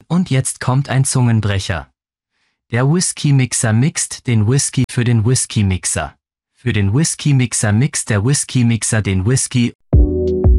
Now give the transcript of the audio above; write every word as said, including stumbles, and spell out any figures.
Und jetzt kommt ein Zungenbrecher. Der Whisky-Mixer mixt den Whisky für den Whisky-Mixer. Für den Whisky-Mixer mixt der Whisky-Mixer den Whisky.